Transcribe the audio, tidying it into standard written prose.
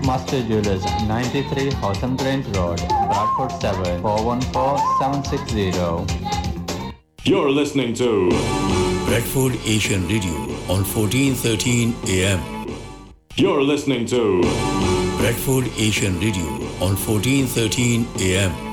Master Jewelers, 93 Hotham Grange Road, Bradford 7 414 760. You're listening to Bradford Asian Radio on 1413 AM. You're listening to Bradford Asian Radio on 1413 AM.